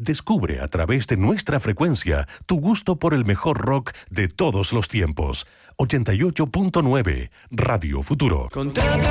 Descubre a través de nuestra frecuencia tu gusto por el mejor rock de todos los tiempos. 88.9 Radio Futuro. Contrata